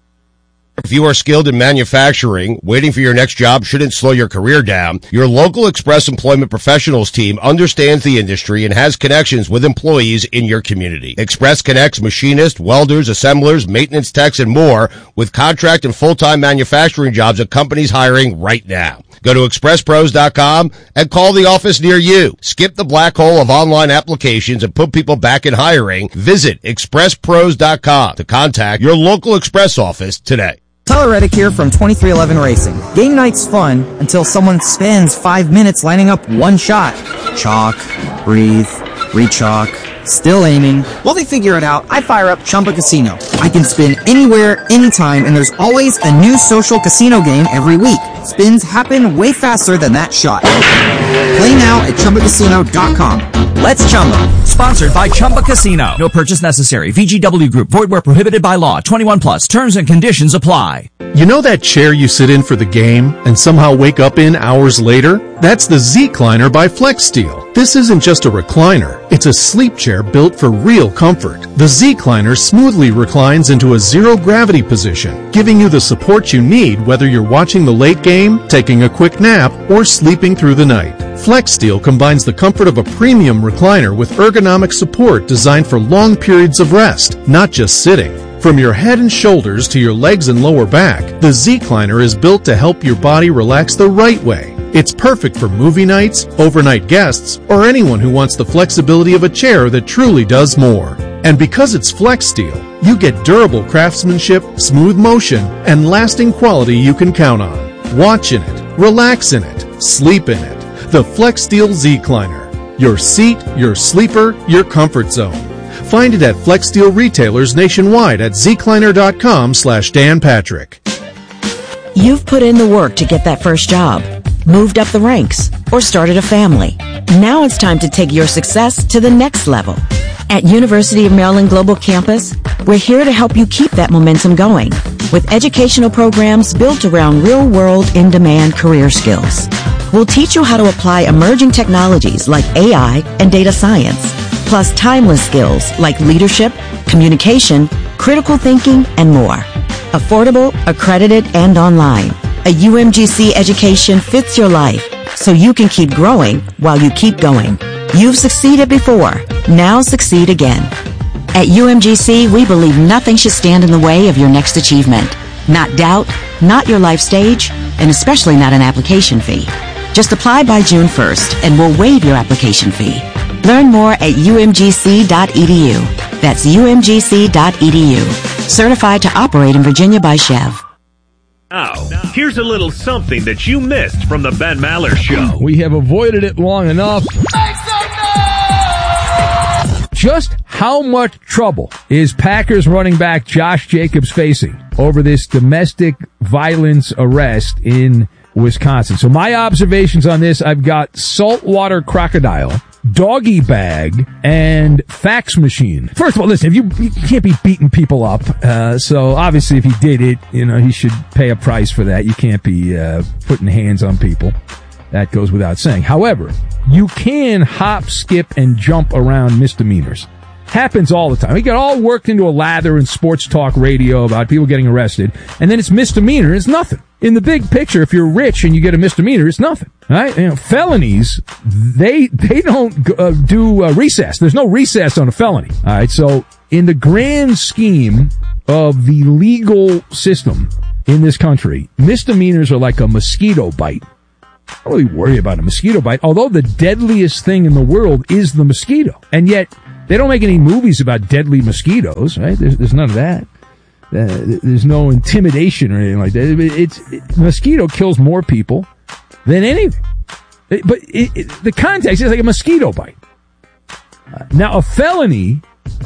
If you are skilled in manufacturing, waiting for your next job shouldn't slow your career down. Your local Express Employment Professionals team understands the industry and has connections with employees in your community. Express connects machinists, welders, assemblers, maintenance techs, and more with contract and full-time manufacturing jobs at companies hiring right now. Go to express pros dot com and call the office near you. Skip the black hole of online applications and put people back in hiring. Visit express pros dot com to contact your local Express office today. Tyler Reddick here from twenty-three eleven Racing. Game night's fun until someone spends five minutes lining up one shot. Chalk, breathe, re-chalk, still aiming. While they figure it out, I fire up Chumba Casino. I can spin anywhere, anytime, and there's always a new social casino game every week. Spins happen way faster than that shot. Play now at chumba casino dot com. Let's Chumba. Sponsored by Chumba Casino. No purchase necessary. V G W Group. Void where prohibited by law. twenty-one plus. Terms and conditions apply. You know that chair you sit in for the game and somehow wake up in hours later? That's the Z-Cliner by FlexSteel. This isn't just a recliner. It's a sleep chair built for real comfort. The Z-Cliner smoothly reclines into a zero-gravity position, giving you the support you need whether you're watching the late game, taking a quick nap, or sleeping through the night. FlexSteel combines the comfort of a premium recliner with ergonomic support designed for long periods of rest, not just sitting. From your head and shoulders to your legs and lower back, the Z-Cliner is built to help your body relax the right way. It's perfect for movie nights, overnight guests, or anyone who wants the flexibility of a chair that truly does more. And because it's FlexSteel, you get durable craftsmanship, smooth motion, and lasting quality you can count on. Watch in it, relax in it, sleep in it. The FlexSteel Z-Cliner. Your seat, your sleeper, your comfort zone. Find it at FlexSteel retailers nationwide at zcliner.com slash Dan Patrick. You've put in the work to get that first job, moved up the ranks, or started a family. Now it's time to take your success to the next level. At University of Maryland Global Campus, we're here to help you keep that momentum going with educational programs built around real-world, in-demand career skills. We'll teach you how to apply emerging technologies like A I and data science, plus timeless skills like leadership, communication, critical thinking, and more. Affordable, accredited, and online. A U M G C education fits your life, so you can keep growing while you keep going. You've succeeded before. Now succeed again. At U M G C, we believe nothing should stand in the way of your next achievement. Not doubt, not your life stage, and especially not an application fee. Just apply by June first, and we'll waive your application fee. Learn more at u m g c dot e d u. That's u m g c dot e d u. Certified to operate in Virginia by Chev. Now, here's a little something that you missed from the Ben Maller Show. We have avoided it long enough. Just how much trouble is Packers running back Josh Jacobs facing over this domestic violence arrest in Wisconsin? So my observations on this, I've got Saltwater Crocodile, doggy bag and fax machine. First of all, listen, if you, you can't be beating people up, uh, so obviously if he did it, you know, he should pay a price for that. You can't be uh, putting hands on people. That goes without saying. However, you can hop, skip, and jump around misdemeanors. Happens all the time. We get all worked into a lather in sports talk radio about people getting arrested, and then it's misdemeanor. It's nothing. In the big picture, if you're rich and you get a misdemeanor, it's nothing. Right? You know, felonies, they they don't uh, do uh, recess. There's no recess on a felony. All right. So in the grand scheme of the legal system in this country, misdemeanors are like a mosquito bite. I don't really worry about a mosquito bite, although the deadliest thing in the world is the mosquito. And yet, they don't make any movies about deadly mosquitoes, right? There's, there's none of that. Uh, there's no intimidation or anything like that. It, it's it, mosquito kills more people than anything. It, but it, it, the context is like a mosquito bite. Uh, now, a felony,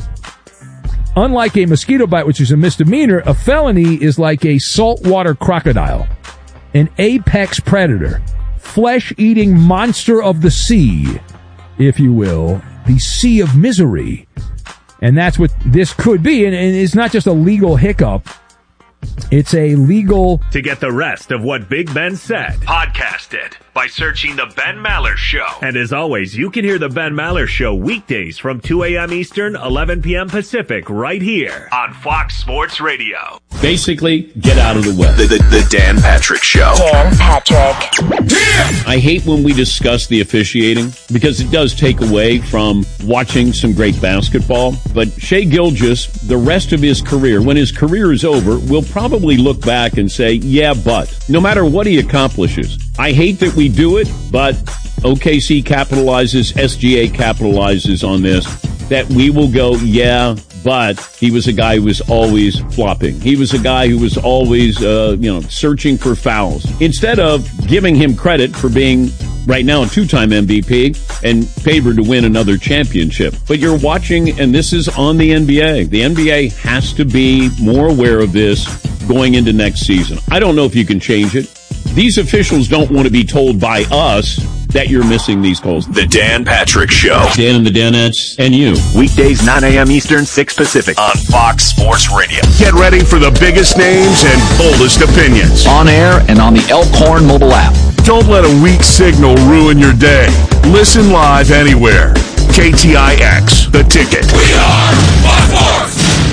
unlike a mosquito bite, which is a misdemeanor, a felony is like a saltwater crocodile, an apex predator, flesh-eating monster of the sea, if you will. The sea of misery. And that's what this could be. And, and it's not just a legal hiccup. It's a legal... To get the rest of what Big Ben said, podcast it by searching The Ben Maller Show. And as always, you can hear The Ben Maller Show weekdays from two a.m. Eastern, eleven p.m. Pacific, right here on Fox Sports Radio. Basically, get out of the way. The, the, the Dan Patrick Show. Dan Patrick. I hate when we discuss the officiating because it does take away from watching some great basketball. But Shai Gilgeous, the rest of his career, when his career is over, will probably look back and say, yeah, but no matter what he accomplishes, I hate that we do it, but O K C capitalizes, S G A capitalizes on this, that we will go, yeah, but he was a guy who was always flopping. He was a guy who was always, uh, you know, searching for fouls. Instead of giving him credit for being, right now, a two-time M V P and favored to win another championship. But you're watching, and this is on the N B A. The N B A has to be more aware of this going into next season. I don't know if you can change it. These officials don't want to be told by us that you're missing these calls. The Dan Patrick Show. Dan and the Danettes and you. Weekdays, nine a.m. Eastern, six Pacific on Fox Sports Radio. Get ready for the biggest names and boldest opinions. On air and on the Elkhorn mobile app. Don't let a weak signal ruin your day. Listen live anywhere. K T I X, The Ticket. We are Fox Sports.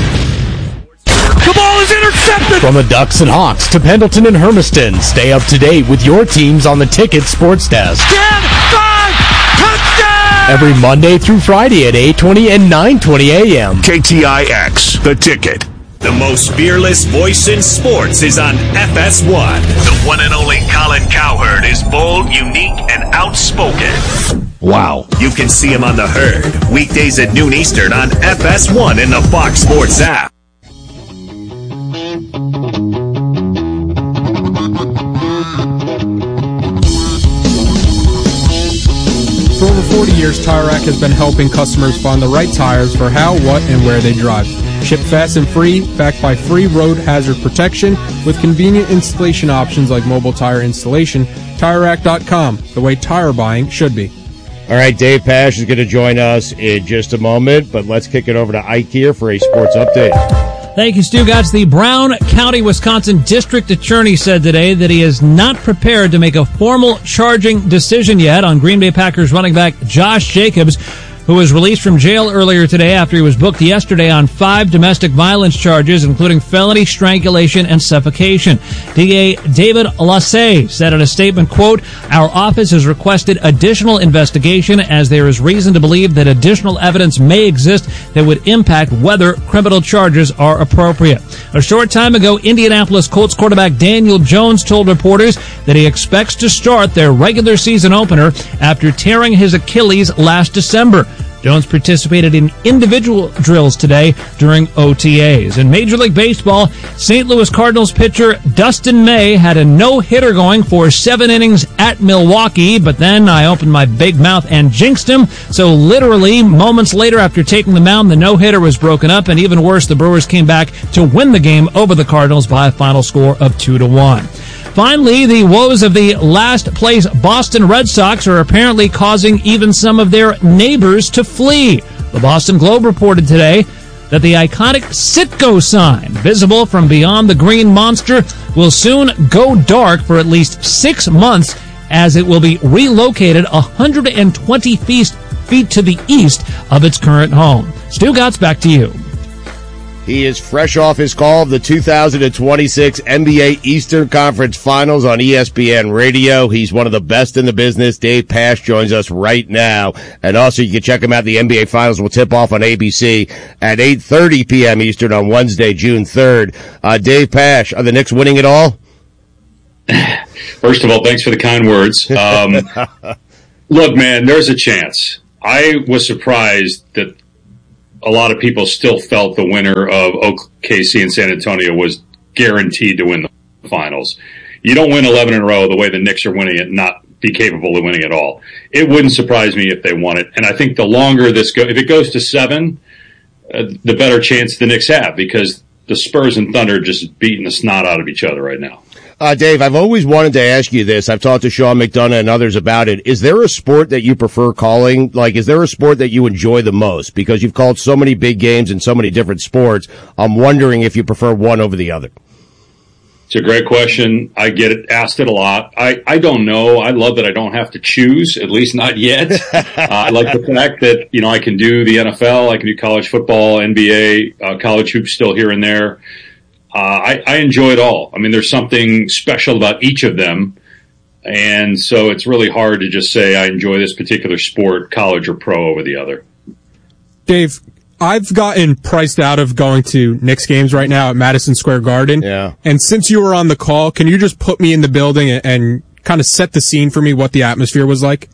The ball is intercepted! From the Ducks and Hawks to Pendleton and Hermiston, stay up to date with your teams on the Ticket Sports Desk. ten five touchdown! Every Monday through Friday at eight twenty and nine twenty a.m. K T I X, The Ticket. The most fearless voice in sports is on F S one. The one and only Colin Cowherd is bold, unique, and outspoken. Wow. You can see him on The Herd, weekdays at noon Eastern on F S one in the Fox Sports app. For over forty years, Tire Rack has been helping customers find the right tires for how, what, and where they drive. Ship fast and free, backed by free road hazard protection, with convenient installation options like mobile tire installation. Tire Rack dot com, the way tire buying should be. All right, Dave Pasch is going to join us in just a moment, but let's kick it over to Ike here for a sports update. Thank you, Stu Gatz. The Brown County, Wisconsin District Attorney said today that he is not prepared to make a formal charging decision yet on Green Bay Packers running back Josh Jacobs, who was released from jail earlier today after he was booked yesterday on five domestic violence charges, including felony strangulation and suffocation. D A David Lassay said in a statement, quote, "Our office has requested additional investigation as there is reason to believe that additional evidence may exist that would impact whether criminal charges are appropriate." A short time ago, Indianapolis Colts quarterback Daniel Jones told reporters that he expects to start their regular season opener after tearing his Achilles last December. Jones participated in individual drills today during O T As. In Major League Baseball, Saint Louis Cardinals pitcher Dustin May had a no-hitter going for seven innings at Milwaukee, but then I opened my big mouth and jinxed him. So literally, moments later after taking the mound, the no-hitter was broken up, and even worse, the Brewers came back to win the game over the Cardinals by a final score of two to one. Finally, the woes of the last-place Boston Red Sox are apparently causing even some of their neighbors to flee. The Boston Globe reported today that the iconic Citgo sign, visible from beyond the Green Monster, will soon go dark for at least six months as it will be relocated one hundred twenty feet, feet to the east of its current home. Stu Gotts, back to you. He is fresh off his call of the two thousand twenty-six N B A Eastern Conference Finals on E S P N Radio. He's one of the best in the business. Dave Pasch joins us right now. And also, you can check him out. The N B A Finals will tip off on A B C at eight thirty p.m. Eastern on Wednesday, June third. Uh, Dave Pasch, are the Knicks winning it all? First of all, thanks for the kind words. Um, look, man, there's a chance. I was surprised that a lot of people still felt the winner of O K C and San Antonio was guaranteed to win the finals. You don't win eleven in a row the way the Knicks are winning it, not be capable of winning it all. It wouldn't surprise me if they won it. And I think the longer this goes, if it goes to seven, uh, the better chance the Knicks have, because the Spurs and Thunder are just beating the snot out of each other right now. Uh, Dave, I've always wanted to ask you this. I've talked to Sean McDonough and others about it. Is there a sport that you prefer calling? Like, is there a sport that you enjoy the most? Because you've called so many big games in so many different sports. I'm wondering if you prefer one over the other. It's a great question. I get it asked it a lot. I, I don't know. I love that I don't have to choose, at least not yet. uh, I like the fact that, you know, I can do the N F L, I can do college football, N B A, uh, college hoops still here and there. Uh, I, I enjoy it all. I mean, there's something special about each of them. And so it's really hard to just say I enjoy this particular sport, college or pro, over the other. Dave, I've gotten priced out of going to Knicks games right now at Madison Square Garden. Yeah. And since you were on the call, can you just put me in the building and, and kind of set the scene for me what the atmosphere was like?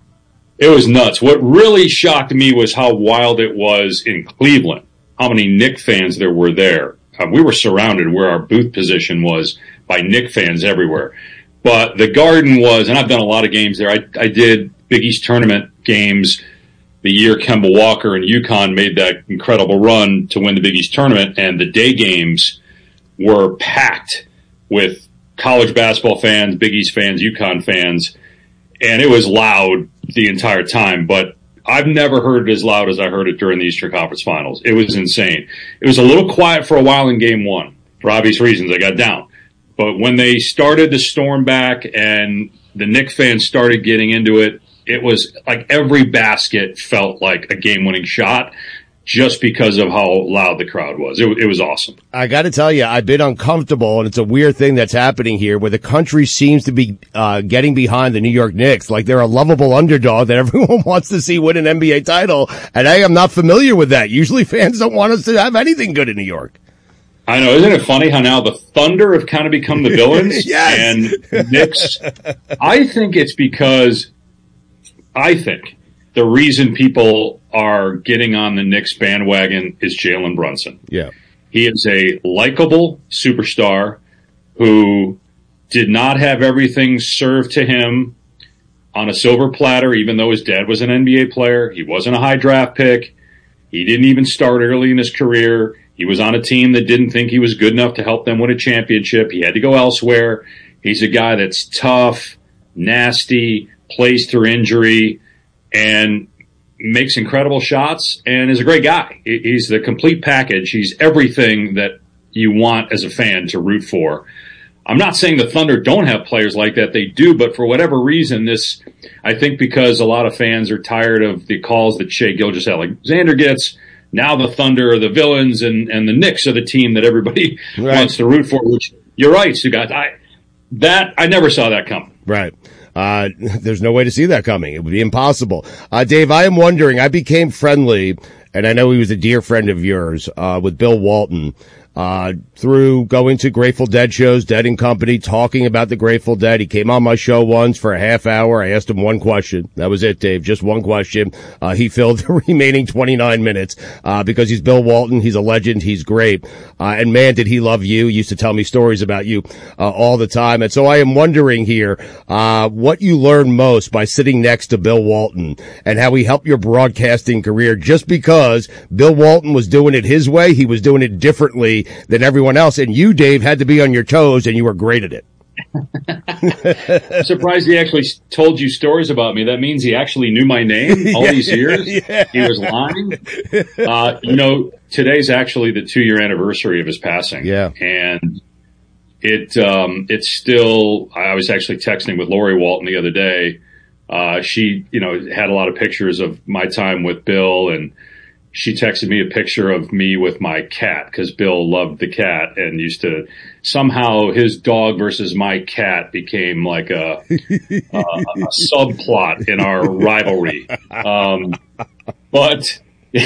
It was nuts. What really shocked me was how wild it was in Cleveland, how many Knicks fans there were there. Uh, we were surrounded where our booth position was by Knicks fans everywhere. But the Garden was, and I've done a lot of games there. I, I did Big East tournament games the year Kemba Walker and UConn made that incredible run to win the Big East tournament, and the day games were packed with college basketball fans, Big East fans, UConn fans, and it was loud the entire time. But I've never heard it as loud as I heard it during the Eastern Conference Finals. It was insane. It was a little quiet for a while in game one, for obvious reasons. I got down. But when they started to storm back and the Knicks fans started getting into it, it was like every basket felt like a game-winning shot just because of how loud the crowd was. It, it was awesome. I got to tell you, I've been uncomfortable, and it's a weird thing that's happening here where the country seems to be uh getting behind the New York Knicks. Like they're a lovable underdog that everyone wants to see win an N B A title, and I am not familiar with that. Usually fans don't want us to have anything good in New York. I know. Isn't it funny how now the Thunder have kind of become the villains? Yes. And Knicks, I think it's because, I think, the reason people are getting on the Knicks bandwagon is Jalen Brunson. Yeah. He is a likable superstar who did not have everything served to him on a silver platter, even though his dad was an N B A player. He wasn't a high draft pick. He didn't even start early in his career. He was on a team that didn't think he was good enough to help them win a championship. He had to go elsewhere. He's a guy that's tough, nasty, plays through injury, and makes incredible shots, and is a great guy. He's the complete package. He's everything that you want as a fan to root for. I'm not saying the Thunder don't have players like that. They do, but for whatever reason, this, I think because a lot of fans are tired of the calls that Shai Gilgeous-Alexander gets, now the Thunder are the villains and, and the Knicks are the team that everybody right. wants to root for, which you're right, Sugat. I, that, I never saw that coming. Right. Uh, there's no way to see that coming. It would be impossible. Uh, Dave, I am wondering, I became friendly, and I know he was a dear friend of yours, uh, with Bill Walton, uh, through going to Grateful Dead shows, Dead and Company, talking about the Grateful Dead. He came on my show once for a half hour. I asked him one question. That was it, Dave. Just one question. Uh, he filled the remaining twenty-nine minutes, uh, because he's Bill Walton. He's a legend. He's great. Uh, and man, did he love you. He used to tell me stories about you, uh, all the time. And so I am wondering here, uh, what you learned most by sitting next to Bill Walton and how he helped your broadcasting career, just because Bill Walton was doing it his way. He was doing it differently than everyone else. And you, Dave, had to be on your toes, and you were great at it. I'm surprised he actually told you stories about me. That means he actually knew my name all Yeah, these years. yeah. He was lying. Uh, you know, today's actually the two year anniversary of his passing. Yeah. And it, um, it's still, I was actually texting with Lori Walton the other day. Uh, she, you know, had a lot of pictures of my time with Bill, and she texted me a picture of me with my cat because Bill loved the cat and used to, somehow his dog versus my cat became like a, a, a subplot in our rivalry. Um, but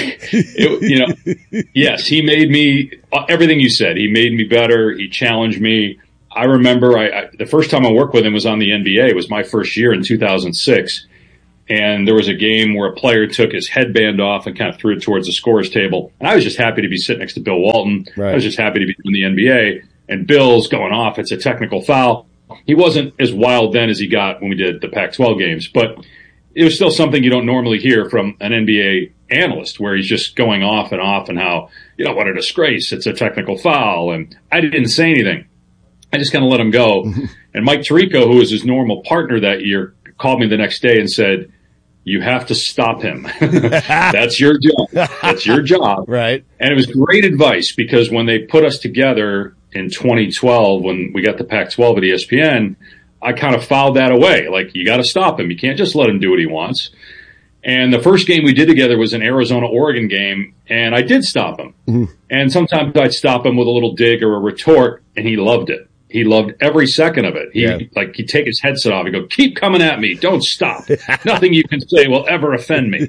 it, you know, yes, he made me, everything you said, he made me better. He challenged me. I remember I, I the first time I worked with him was on the N B A. It was my first year in two thousand six. And there was a game where a player took his headband off and kind of threw it towards the scorer's table. And I was just happy to be sitting next to Bill Walton. Right. I was just happy to be in the N B A. And Bill's going off. It's a technical foul. He wasn't as wild then as he got when we did the Pac twelve games. But it was still something you don't normally hear from an N B A analyst, where he's just going off and off and how, you know, what a disgrace. It's a technical foul. And I didn't say anything. I just kind of let him go. And Mike Tirico, who was his normal partner that year, called me the next day and said, you have to stop him. That's your job. That's your job. Right. And it was great advice, because when they put us together in twenty twelve, when we got the Pac twelve at E S P N, I kind of filed that away. Like, you got to stop him. You can't just let him do what he wants. And the first game we did together was an Arizona-Oregon game, and I did stop him. Mm-hmm. And sometimes I'd stop him with a little dig or a retort, and he loved it. He loved every second of it. He, Yeah. like, he'd take his headset off and go, keep coming at me. Don't stop. Nothing you can say will ever offend me.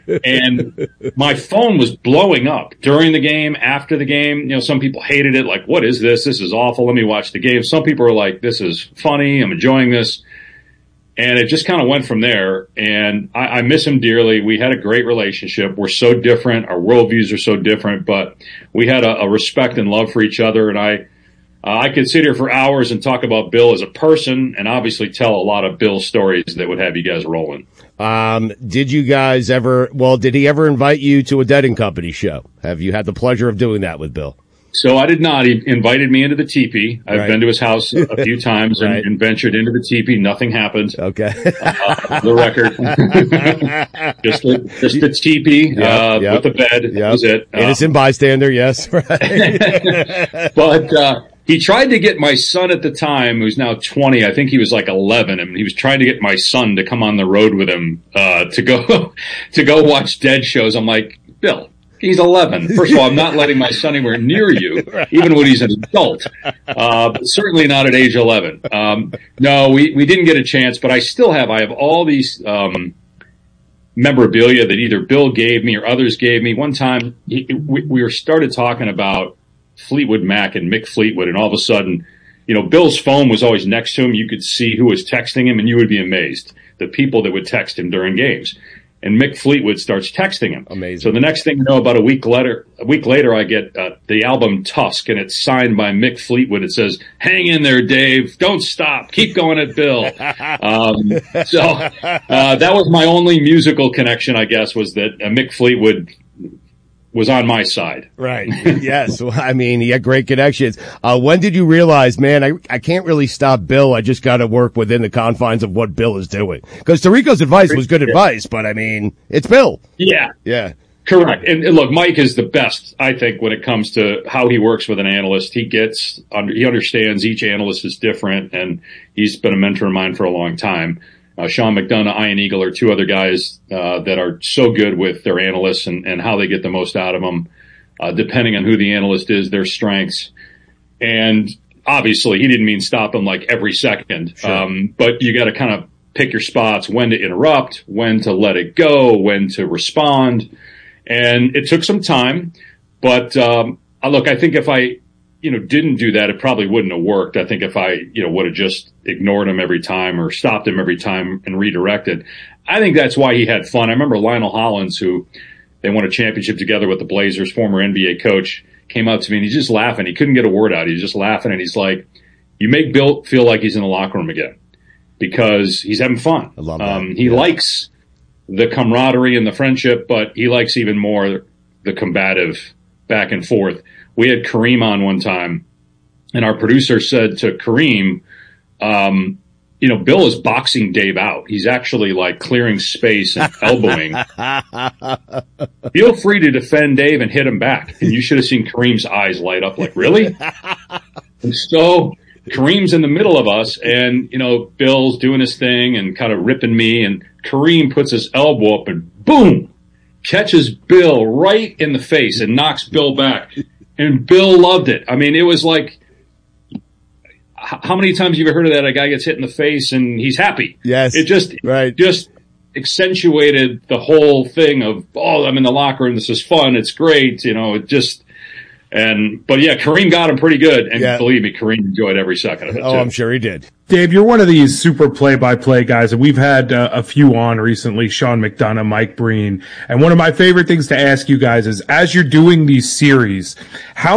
And my phone was blowing up during the game, after the game. You know, some people hated it. Like, what is this? This is awful. Let me watch the game. Some people were like, this is funny. I'm enjoying this. And it just kind of went from there. And I, I miss him dearly. We had a great relationship. We're so different. Our worldviews are so different, but we had a, a respect and love for each other. And I, Uh, I could sit here for hours and talk about Bill as a person, and obviously tell a lot of Bill stories that would have you guys rolling. Um, did you guys ever, well, did he ever invite you to a Dead and Company show? Have you had the pleasure of doing that with Bill? So I did not. He invited me into the teepee. I've Right. been to his house a few times and, Right. and ventured into the teepee. Nothing happened. Okay. Uh, the record. just, the, just the teepee Yep, uh, yep, with the bed. That yep. was it. Uh, Innocent bystander, yes. Right. but uh, he tried to get my son at the time, who's now twenty. I think he was like eleven, and he was trying to get my son to come on the road with him uh, to go to go watch Dead shows. I'm like, Bill, he's eleven. First of all, I'm not letting my son anywhere near you, even when he's an adult. Uh, but certainly not at age eleven. Um, no, we, we didn't get a chance, but I still have. I have all these um, memorabilia that either Bill gave me or others gave me. One time, he, we, we were started talking about Fleetwood Mac and Mick Fleetwood, and all of a sudden, you know, Bill's phone was always next to him. You could see who was texting him, and you would be amazed. The people that would text him during games. And Mick Fleetwood starts texting him. Amazing. So the next thing you know, about a week later, a week later, I get uh, the album Tusk, and it's signed by Mick Fleetwood. It says, "Hang in there, Dave. Don't stop. Keep going at Bill." um, so uh, that was my only musical connection, I guess, was that uh, Mick Fleetwood was on my side. Right. Yes. Well, I mean, he had great connections. Uh, when did you realize, man, I, I can't really stop Bill. I just got to work within the confines of what Bill is doing? Because Tirico's advice was good advice, but I mean, it's Bill. Yeah. Yeah. Correct. And, and look, Mike is the best, I think, when it comes to how he works with an analyst. He gets, under, he understands each analyst is different, and he's been a mentor of mine for a long time. Uh, Sean McDonough, Ian Eagle are two other guys uh, that are so good with their analysts and, and how they get the most out of them, uh, depending on who the analyst is, their strengths. And obviously, he didn't mean stop them like every second, Sure. um, but you got to kind of pick your spots, when to interrupt, when to let it go, when to respond. And it took some time, but um, look, I think if I you know, didn't do that, it probably wouldn't have worked. I think if I, you know, would have just ignored him every time or stopped him every time and redirected. I think that's why he had fun. I remember Lionel Hollins, who they won a championship together with the Blazers, former N B A coach, came up to me and he's just laughing. He couldn't get a word out. He was just laughing. And he's like, you make Bill feel like he's in the locker room again because he's having fun. I love that. Um, he Yeah. likes the camaraderie and the friendship, but he likes even more the combative back and forth. We had Kareem on one time, and our producer said to Kareem, um, you know, Bill is boxing Dave out. He's actually like clearing space and elbowing. Feel free to defend Dave and hit him back. And you should have seen Kareem's eyes light up like, really? And so Kareem's in the middle of us, and, you know, Bill's doing his thing and kind of ripping me, and Kareem puts his elbow up and boom, catches Bill right in the face and knocks Bill back. And Bill loved it. I mean, it was like, how many times have you ever heard of that? A guy gets hit in the face and he's happy. Yes. It just, right. just accentuated the whole thing of, oh, I'm in the locker room. This is fun. It's great. You know, it just, and, but yeah, Kareem got him pretty good. And yeah. believe me, Kareem enjoyed every second of it. Oh, too. I'm sure he did. Dave, you're one of these super play-by-play guys, and we've had uh, a few on recently, Sean McDonough, Mike Breen. And one of my favorite things to ask you guys is, as you're doing these series, how